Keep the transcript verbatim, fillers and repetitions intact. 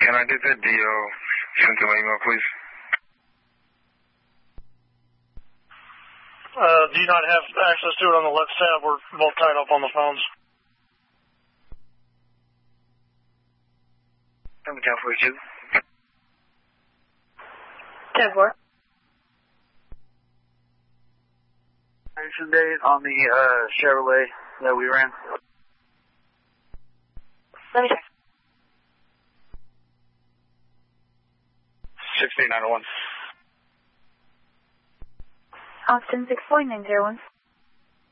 Can I get that D O sent to my email, please? Uh, do you not have access to it on the left tab? We're both tied up on the phones. Number ten forty-two. ten four. Expiration date on the uh, Chevrolet that we ran. Let me check. sixteen nine oh one. Austin six four nine zero one.